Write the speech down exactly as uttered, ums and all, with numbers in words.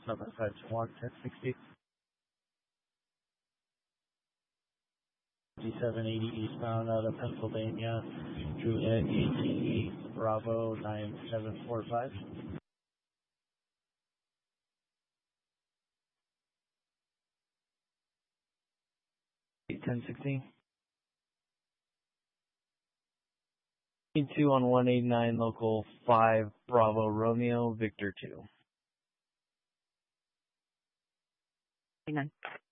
number five two one, ten sixty. fifty-seven eighty eastbound out of Pennsylvania, Juliet eighteen Bravo nine seven four five. ten sixty. two on one eighty-nine, local five, Bravo Romeo, Victor two. nine.